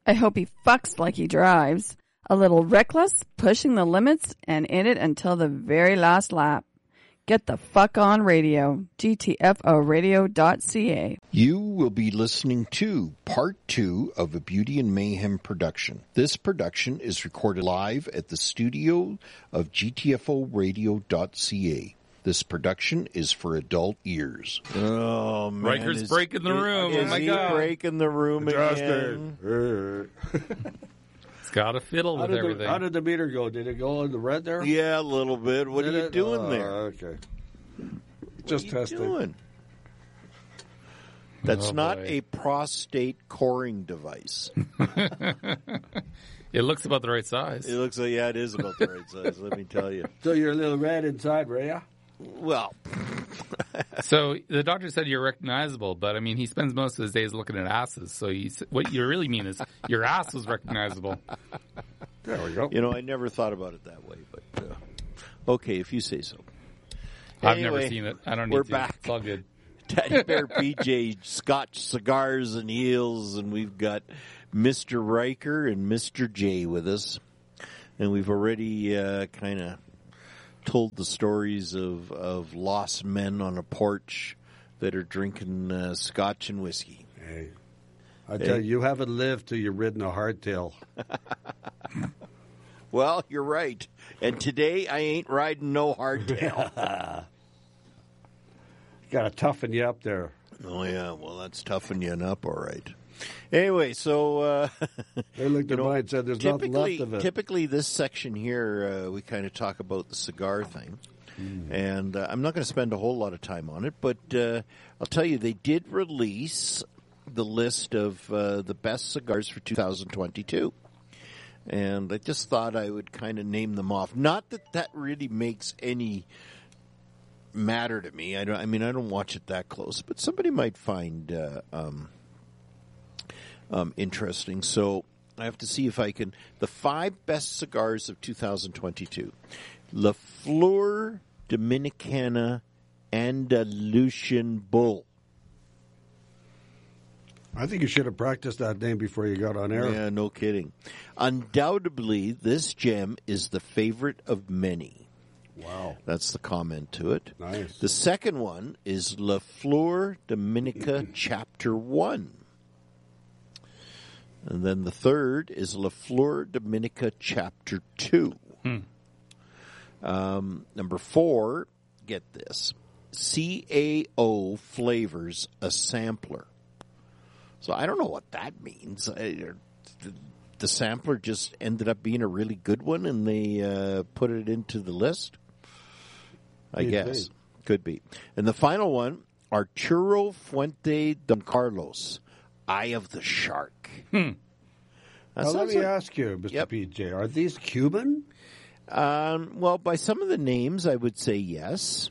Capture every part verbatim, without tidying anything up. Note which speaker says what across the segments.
Speaker 1: I hope he fucks like he drives. A little reckless, pushing the limits, and in it until the very last lap. Get the fuck on radio. G T F O radio dot C A.
Speaker 2: You will be listening to part two of a Beauty and Mayhem production. This production is recorded live at the studio of G T F O radio dot C A. This production is for adult ears. Oh, man.
Speaker 3: Riker's breaking the room.
Speaker 2: Is
Speaker 3: oh, my
Speaker 2: he
Speaker 3: God.
Speaker 2: breaking the room again?
Speaker 3: It's got to fiddle
Speaker 4: how
Speaker 3: with
Speaker 4: did
Speaker 3: everything.
Speaker 4: The, how did the meter go? Did it go in the red there?
Speaker 2: Yeah, a little bit. What
Speaker 4: did
Speaker 2: are you
Speaker 4: it?
Speaker 2: doing
Speaker 4: oh,
Speaker 2: there?
Speaker 4: Okay.
Speaker 2: What
Speaker 4: Just
Speaker 2: are you
Speaker 4: testing.
Speaker 2: Doing? That's
Speaker 3: oh,
Speaker 2: not
Speaker 3: boy.
Speaker 2: a prostate coring device.
Speaker 3: It looks about the right size.
Speaker 2: It looks like, yeah, it is about the right size, let me tell you.
Speaker 4: So you're a little red inside, Rhea?
Speaker 2: Well.
Speaker 3: So the doctor said you're recognizable, but I mean, he spends most of his days looking at asses. So he's, what you really mean is your ass was recognizable.
Speaker 4: There we go.
Speaker 2: You know, I never thought about it that way, but uh, okay, if you say so.
Speaker 3: I've
Speaker 2: Anyway,
Speaker 3: never seen it. I don't need
Speaker 2: we're
Speaker 3: to.
Speaker 2: back.
Speaker 3: It's all good.
Speaker 2: Teddy Bear P J, Scotch Cigars and Heels, and we've got Mister Riker and Mister J with us. And we've already uh, kind of told the stories of, of lost men on a porch that are drinking uh, scotch and whiskey.
Speaker 4: Hey, I tell
Speaker 2: Hey.
Speaker 4: you, you haven't lived till you've ridden a hardtail.
Speaker 2: Well, you're right. And today I ain't riding no hardtail.
Speaker 4: Got to toughen you up there.
Speaker 2: Oh, yeah. Well, that's toughening you up, all right. Anyway, so... Uh,
Speaker 4: They looked
Speaker 2: you
Speaker 4: at
Speaker 2: know,
Speaker 4: mine and said there's nothing
Speaker 2: typically,
Speaker 4: left of it.
Speaker 2: typically this section here, uh, we kind of talk about the cigar thing. Mm. And uh, I'm not going to spend a whole lot of time on it, but uh, I'll tell you, they did release the list of uh, the best cigars for two thousand twenty-two. And I just thought I would kind of name them off. Not that that really makes any matter to me. I don't. I mean, I don't watch it that close, but somebody might find uh, um, um, interesting. So I have to see if I can. The five best cigars of two thousand twenty-two: La Flor Dominicana Andalusian Bull.
Speaker 4: I think you should have practiced that name before you got on air.
Speaker 2: Yeah, no kidding. Undoubtedly, this gem is the favorite of many.
Speaker 4: Wow.
Speaker 2: That's the comment to it.
Speaker 4: Nice.
Speaker 2: The second one is La Flor Dominica Chapter one. And then the third is La Flor Dominica Chapter two.
Speaker 3: Hmm.
Speaker 2: Um, number four, get this, C A O flavors a sampler. So I don't know what that means. I, the, the sampler just ended up being a really good one, and they uh, put it into the list. I
Speaker 4: Could
Speaker 2: guess.
Speaker 4: be.
Speaker 2: Could be. And the final one, Arturo Fuente Don Carlos, Eye of the Shark.
Speaker 3: Hmm.
Speaker 2: That
Speaker 4: Now, let
Speaker 2: sounds
Speaker 4: me
Speaker 2: like-
Speaker 4: ask you, Mister
Speaker 2: Yep.
Speaker 4: P J, are these Cuban?
Speaker 2: Um, well, by some of the names, I would say yes.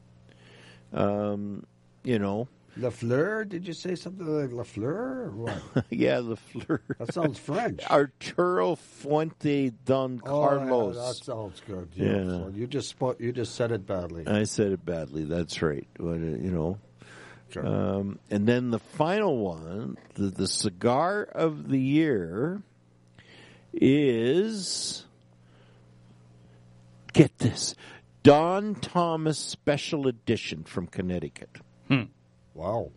Speaker 2: Um, you know,
Speaker 4: La Fleur? Did you say something like La Fleur or what?
Speaker 2: yeah, La Fleur.
Speaker 4: That sounds French.
Speaker 2: Arturo Fuente Don Carlos.
Speaker 4: Oh, yeah, that sounds good.
Speaker 2: Yeah.
Speaker 4: Yeah. So you just spo- you just said it badly.
Speaker 2: I said it badly. That's right. But, uh, you know,
Speaker 4: Sure.
Speaker 2: um, and then the final one, the, the cigar of the year, is get this, Don Thomas Special Edition from Connecticut.
Speaker 3: Hmm.
Speaker 4: Wow.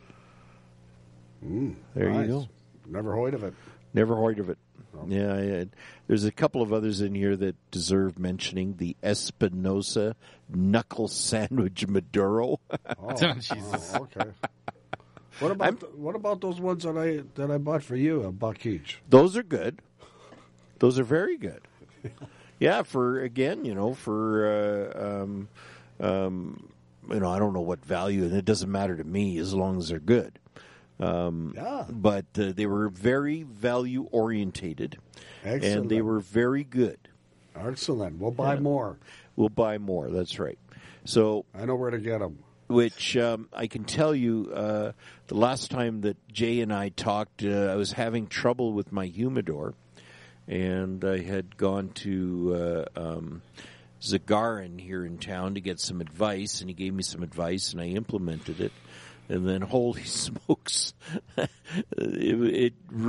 Speaker 4: Mm,
Speaker 2: There
Speaker 4: nice.
Speaker 2: you go.
Speaker 4: Never heard of it.
Speaker 2: Never heard of it. Yeah, I, there's a couple of others in here that deserve mentioning. The Espinosa Knuckle Sandwich Maduro.
Speaker 4: Oh,
Speaker 3: Jesus.
Speaker 4: oh, okay. What about th- what about those ones that I that I bought for you, a buck each?
Speaker 2: Those are good. Those are very good. Yeah, for again, you know, for uh, um, um, you know, I don't know what value, and it doesn't matter to me as long as they're good. Um,
Speaker 4: Yeah.
Speaker 2: But uh, they were very value orientated, and
Speaker 4: Excellent.
Speaker 2: they were very good.
Speaker 4: Excellent. We'll buy
Speaker 2: Yeah.
Speaker 4: more.
Speaker 2: We'll buy more. That's right. So,
Speaker 4: I know where to get them.
Speaker 2: which um, I can tell you, uh, the last time that Jay and I talked, uh, I was having trouble with my humidor, and I had gone to uh, um, Zagarin here in town to get some advice, and he gave me some advice, and I implemented it. And then, holy smokes, it, it really went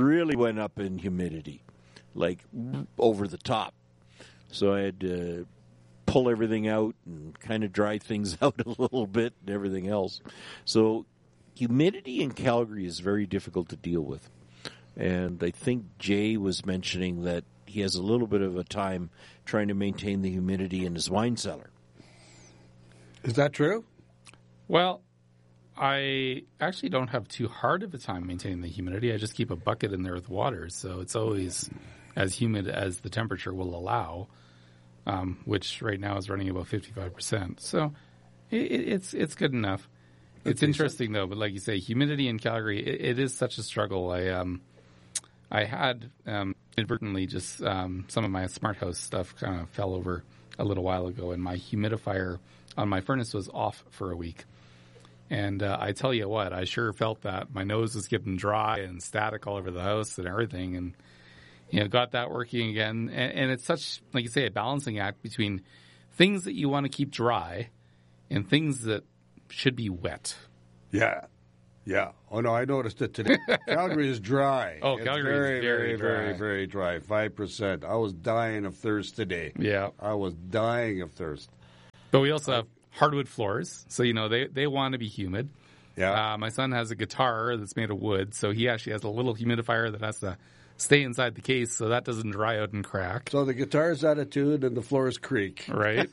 Speaker 2: went up in humidity, like over the top. So I had to pull everything out and kind of dry things out a little bit and everything else. So humidity in Calgary is very difficult to deal with. And I think Jay was mentioning that he has a little bit of a time trying to maintain the humidity in his wine cellar.
Speaker 4: Is that true?
Speaker 3: Well, I actually don't have too hard of a time maintaining the humidity. I just keep a bucket in there with water, so it's always as humid as the temperature will allow, um, which right now is running about fifty-five percent. So it, it's it's good enough. It's
Speaker 4: Okay,
Speaker 3: interesting, though, but like you say, humidity in Calgary, it, it is such a struggle. I um, I had um, inadvertently just um, some of my smart house stuff kind of fell over a little while ago, and my humidifier on my furnace was off for a week. And uh, I tell you what, I sure felt that. My nose was getting dry and static all over the house and everything, and you know, got that working again. And, and it's such, like you say, a balancing act between things that you want to keep dry and things that should be wet.
Speaker 4: Yeah. Yeah. Oh, no, I noticed it today. Calgary is dry.
Speaker 3: Oh,
Speaker 4: It's
Speaker 3: Calgary is
Speaker 4: very,
Speaker 3: very
Speaker 4: very, very,
Speaker 3: dry.
Speaker 4: very dry. five percent. I was dying of thirst today.
Speaker 3: Yeah.
Speaker 4: I was dying of thirst.
Speaker 3: But we also have hardwood floors, so, you know, they, they want to be humid.
Speaker 4: Yeah.
Speaker 3: Uh, my son has a guitar that's made of wood, so he actually has a little humidifier that has to stay inside the case so that doesn't dry out and crack.
Speaker 4: So the guitar's attitude and the floor's creak.
Speaker 3: Right?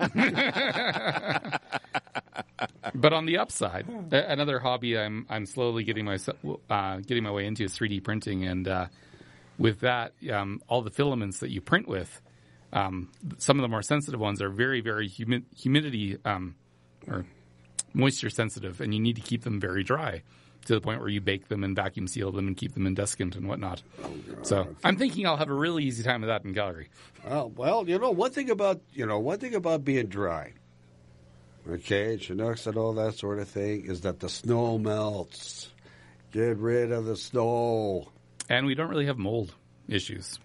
Speaker 3: But on the upside, a- another hobby I'm I'm slowly getting my uh, getting my way into is three D printing, and uh, with that, um, all the filaments that you print with, um, some of the more sensitive ones are very very humi- humidity um, or moisture sensitive, and you need to keep them very dry to the point where you bake them and vacuum seal them and keep them in deskant and whatnot. So I'm thinking I'll have a really easy time with that in Calgary.
Speaker 4: Well, well, you know, one thing about, you know, one thing about being dry, okay, Chinooks and all that sort of thing, is that the snow melts. Get rid of the snow.
Speaker 3: And we don't really have mold issues.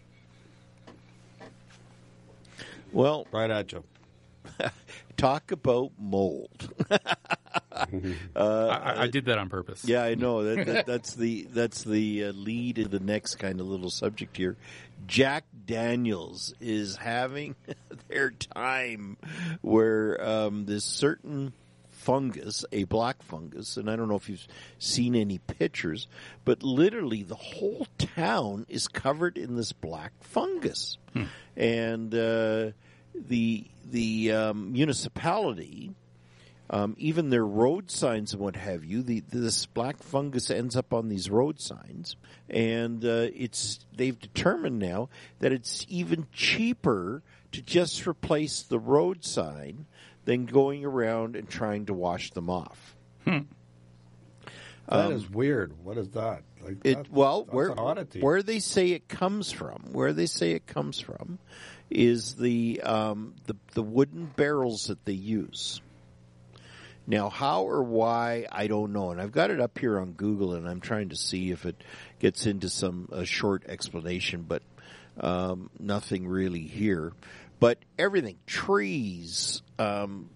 Speaker 2: Well,
Speaker 4: Right at you.
Speaker 2: talk about mold.
Speaker 3: uh, I, I did that on purpose.
Speaker 2: Yeah, I know. That, that, that's the that's the uh, lead in the next kind of little subject here. Jack Daniels is having their time where um, this certain fungus, a black fungus, and I don't know if you've seen any pictures, but literally the whole town is covered in this black fungus. Hmm. And uh, the the um, municipality, um, even their road signs and what have you, the, this black fungus ends up on these road signs, and uh, it's they've determined now that it's even cheaper to just replace the road sign than going around and trying to wash them off.
Speaker 3: Hmm.
Speaker 4: That
Speaker 2: Um,
Speaker 4: is weird. What is that? Like
Speaker 2: It
Speaker 4: that-
Speaker 2: well,
Speaker 4: that's
Speaker 2: where
Speaker 4: an oddity.
Speaker 2: where they say it comes from, where they say it comes from, is the um, the the wooden barrels that they use. Now, how or why, I don't know, and I've got it up here on Google, and I'm trying to see if it gets into some a short explanation, but um, nothing really here. But everything, trees, um,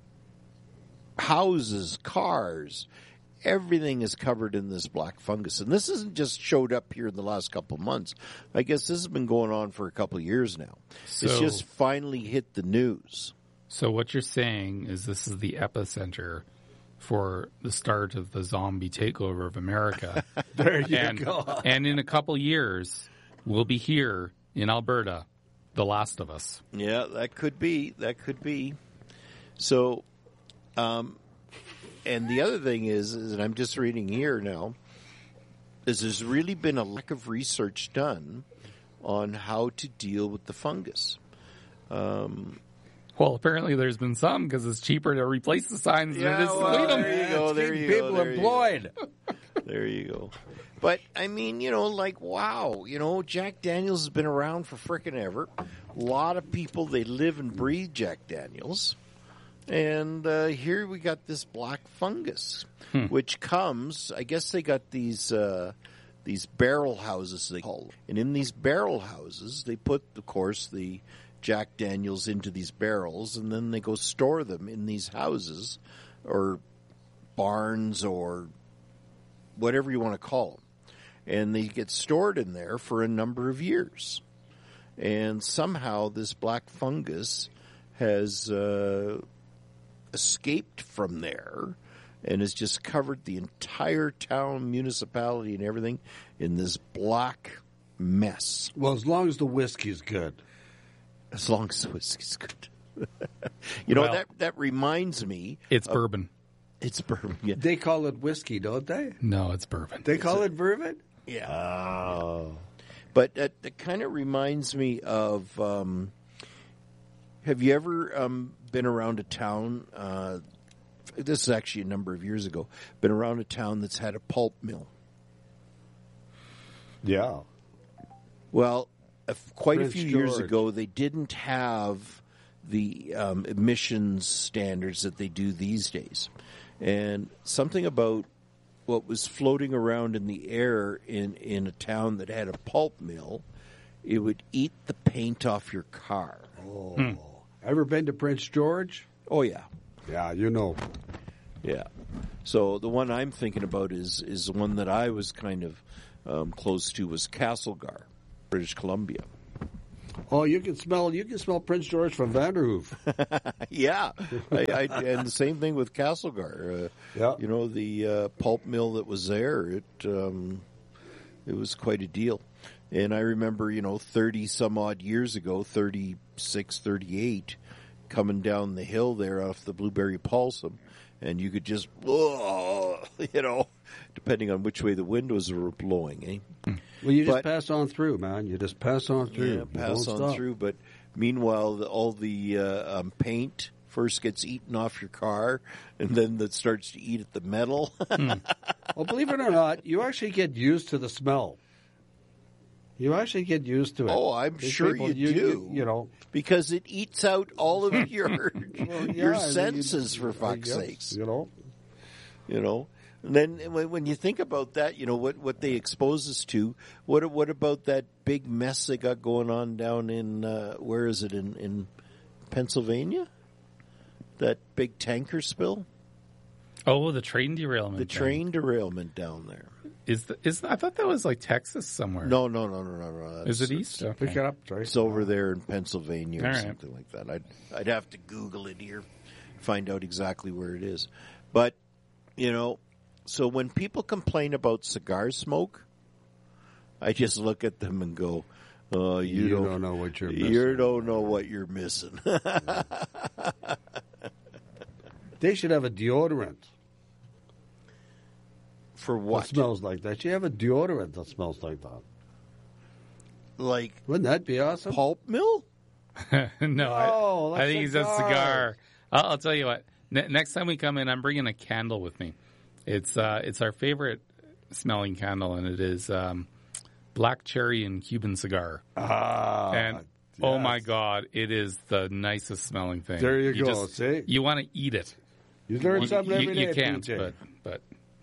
Speaker 2: houses, cars, everything is covered in this black fungus. And this isn't just showed up here in the last couple of months. I guess this has been going on for a couple of years now.
Speaker 3: So,
Speaker 2: it's just finally hit the news.
Speaker 3: So what you're saying is this is the epicenter for the start of the zombie takeover of America.
Speaker 4: There you
Speaker 3: and,
Speaker 4: go.
Speaker 3: and in a couple years, we'll be here in Alberta, The Last of Us.
Speaker 2: Yeah, that could be. That could be. So, um, and the other thing is, is, and I'm just reading here now, is there's really been a lack of research done on how to deal with the fungus. Um,
Speaker 3: Well, apparently there's been some because it's cheaper to replace the signs than it is to
Speaker 2: well,
Speaker 3: clean them.
Speaker 2: there you go.
Speaker 4: It's
Speaker 2: There
Speaker 4: keeping
Speaker 2: you go.
Speaker 4: people
Speaker 2: there you go.
Speaker 4: employed.
Speaker 2: There you go. But, I mean, you know, like, wow, you know, Jack Daniels has been around for frickin' ever. A lot of people, they live and breathe Jack Daniels. And uh, here we got this black fungus, hmm. which comes, I guess they got these uh, these barrel houses, they call them. And in these barrel houses, they put, of course, the Jack Daniels into these barrels, and then they go store them in these houses or barns or whatever you want to call them. and they get stored in there for a number of years. And somehow this black fungus has uh, escaped from there and has just covered the entire town, municipality, and everything in this black mess.
Speaker 4: Well, as long as the whiskey's good.
Speaker 2: As long as the whiskey's good. you know,
Speaker 3: Well,
Speaker 2: that, that reminds me.
Speaker 3: It's
Speaker 2: of,
Speaker 3: bourbon.
Speaker 2: It's bourbon. Yeah.
Speaker 4: They call it whiskey, don't they?
Speaker 3: No, it's bourbon.
Speaker 4: They call it bourbon?
Speaker 2: yeah.
Speaker 4: Oh.
Speaker 2: But it, it kind of reminds me of, um, have you ever um, been around a town, uh, this is actually a number of years ago, been around a town that's had a pulp mill?
Speaker 4: Yeah.
Speaker 2: Well, a f- quite
Speaker 4: Prince
Speaker 2: a few years
Speaker 4: George.
Speaker 2: ago, they didn't have the um, emissions standards that they do these days. And something about what was floating around in the air in, in a town that had a pulp mill, it would eat the paint off your car.
Speaker 4: Oh. Hmm. Ever been to Prince George?
Speaker 2: Oh, yeah.
Speaker 4: Yeah, you know.
Speaker 2: Yeah. So the one I'm thinking about is, is the one that I was kind of um, close to was Castlegar, British Columbia.
Speaker 4: Oh, you can smell you can smell Prince George from Vanderhoof.
Speaker 2: Yeah, I, I, and the same thing with Castlegar. Uh,
Speaker 4: Yeah.
Speaker 2: You know, the uh, pulp mill that was there, it um, it was quite a deal. And I remember, you know, thirty some odd years ago, thirty-six, thirty-eight, coming down the hill there off the Blueberry Balsam, and you could just, oh, you know, depending on which way the windows were blowing, eh?
Speaker 4: Well, you just
Speaker 2: But-
Speaker 4: pass on through, man. You just pass on through.
Speaker 2: Yeah,
Speaker 4: You
Speaker 2: pass
Speaker 4: don't
Speaker 2: on
Speaker 4: stop.
Speaker 2: through. But meanwhile, the, all the uh, um, paint first gets eaten off your car, and then that starts to eat at the metal.
Speaker 4: Well, believe it or not, you actually get used to the smell. You actually get used to it.
Speaker 2: Oh, I'm
Speaker 4: These
Speaker 2: sure
Speaker 4: people,
Speaker 2: you do.
Speaker 4: You, know,
Speaker 2: because it eats out all of your
Speaker 4: well,
Speaker 2: your
Speaker 4: yeah, I mean,
Speaker 2: senses,
Speaker 4: you-
Speaker 2: for
Speaker 4: I
Speaker 2: fuck's
Speaker 4: guess,
Speaker 2: sakes.
Speaker 4: You know,
Speaker 2: You know. And then when, when you think about that, you know, what, what they expose us to, what what about that big mess they got going on down in, uh, where is it, in, in Pennsylvania? That big tanker spill?
Speaker 3: Oh, the train derailment.
Speaker 2: The
Speaker 3: thing.
Speaker 2: train derailment down there.
Speaker 3: is the, is I thought that was like Texas somewhere.
Speaker 2: No, no, no, no, no, no. That's,
Speaker 3: Is it east?
Speaker 4: pick
Speaker 3: Okay.
Speaker 4: it up. Sorry.
Speaker 2: It's over there in Pennsylvania or
Speaker 3: All right.
Speaker 2: something like that. I'd, I'd have to Google it here, find out exactly where it is. But, you know, so when people complain about cigar smoke, I just look at them and go, oh, you,
Speaker 4: You
Speaker 2: don't,
Speaker 4: don't know what you're missing.
Speaker 2: You don't know what you're missing.
Speaker 4: They should have a deodorant
Speaker 2: For
Speaker 4: that
Speaker 2: what?
Speaker 4: smells like that. You have a deodorant that smells like that.
Speaker 2: Like
Speaker 4: Wouldn't that be awesome?
Speaker 2: pulp mill?
Speaker 3: no, I,
Speaker 4: Oh,
Speaker 3: I
Speaker 4: that's
Speaker 3: think he said
Speaker 4: cigar.
Speaker 3: cigar. I'll, I'll tell you what. Ne- next time we come in, I'm bringing a candle with me. It's uh, it's our favorite smelling candle, and it is um, black cherry and Cuban cigar.
Speaker 4: Ah,
Speaker 3: and oh
Speaker 4: yes.
Speaker 3: my god, it is the nicest smelling thing.
Speaker 4: There you go,
Speaker 3: Just,
Speaker 4: see?
Speaker 3: you want to eat it.
Speaker 4: You learn
Speaker 3: You,
Speaker 4: something
Speaker 3: you-
Speaker 4: every
Speaker 3: you
Speaker 4: day,
Speaker 3: can't,
Speaker 4: P J.
Speaker 3: but but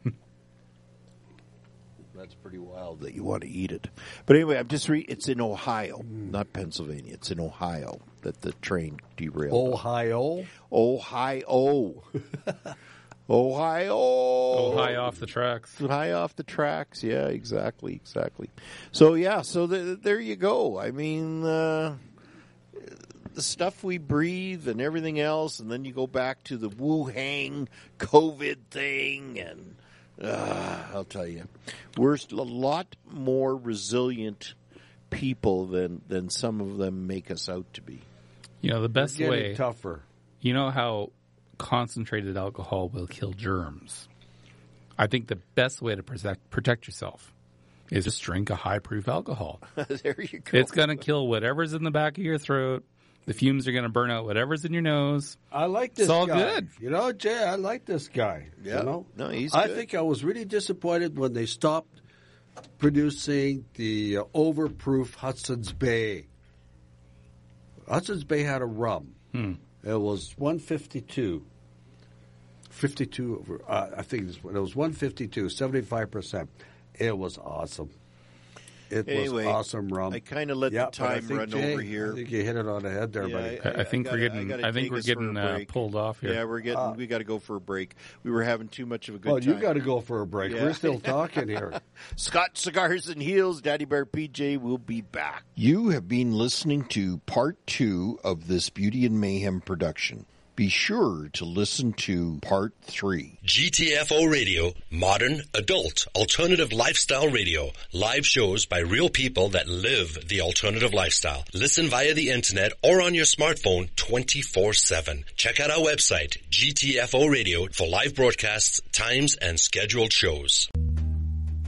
Speaker 2: That's pretty wild that you want to eat it. But anyway, I'm just re- it's in Ohio, not Pennsylvania. It's in Ohio that the train derailed.
Speaker 4: Ohio.
Speaker 2: Ohio. Ohio.
Speaker 3: oh, high off the tracks.
Speaker 2: High off the tracks. Yeah, exactly, exactly. So, yeah, so the, there you go. I mean, uh, the stuff we breathe and everything else, and then you go back to the Wuhan COVID thing, and uh, I'll tell you, we're a lot more resilient people than, than some of them make us out to be.
Speaker 3: You know the best
Speaker 4: Getting
Speaker 3: way.
Speaker 4: tougher.
Speaker 3: You know how concentrated alcohol will kill germs. I think the best way to protect protect yourself is just drink a high proof alcohol.
Speaker 2: There you go.
Speaker 3: It's going to kill whatever's in the back of your throat. The fumes are going to burn out whatever's in your nose.
Speaker 4: I like this
Speaker 3: It's all
Speaker 4: guy.
Speaker 3: good.
Speaker 4: You know, Jay, I like this guy.
Speaker 2: Yeah.
Speaker 4: You know?
Speaker 2: No, he's
Speaker 4: I
Speaker 2: good.
Speaker 4: think I was really disappointed when they stopped producing the uh, overproof Hudson's Bay. Hudson's Bay had a rum.
Speaker 3: Hmm.
Speaker 4: It was one fifty-two. fifty-two, over, uh, I think it was, it was one fifty-two, seventy-five percent. It was awesome. It
Speaker 2: Anyway,
Speaker 4: was awesome rum.
Speaker 2: I kind of let
Speaker 4: Yep,
Speaker 2: the
Speaker 4: but I
Speaker 2: time
Speaker 4: think,
Speaker 2: run
Speaker 4: Jay,
Speaker 2: over here.
Speaker 4: I think you hit it on the head there,
Speaker 2: Yeah,
Speaker 4: buddy.
Speaker 3: I, I think
Speaker 2: gotta-
Speaker 3: we're getting.
Speaker 2: gotta
Speaker 3: I, think
Speaker 2: take
Speaker 3: we're
Speaker 2: us for a
Speaker 3: getting uh,
Speaker 2: break.
Speaker 3: pulled off here.
Speaker 2: Yeah, we're getting.
Speaker 4: Uh,
Speaker 2: we got to go for a break. We were having too much of a good
Speaker 4: Well,
Speaker 2: time.
Speaker 4: you got to go for a break.
Speaker 2: Yeah.
Speaker 4: We're still talking here.
Speaker 2: Scott Cigars and Heels, Daddy Bear P J will be back. You have been listening to part two of this Beauty and Mayhem production. Be sure to listen to part three.
Speaker 5: G T F O Radio, modern, adult, alternative lifestyle radio. Live shows by real people that live the alternative lifestyle. Listen via the internet or on your smartphone twenty-four seven. Check out our website, G T F O Radio, for live broadcasts, times, and scheduled shows.